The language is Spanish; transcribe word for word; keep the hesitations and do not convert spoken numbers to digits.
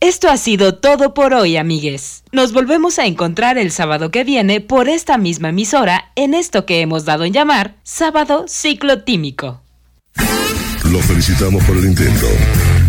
Esto ha sido todo por hoy, amigues. Nos volvemos a encontrar el sábado que viene por esta misma emisora en esto que hemos dado en llamar Sábado Ciclotímico. Lo felicitamos por el intento.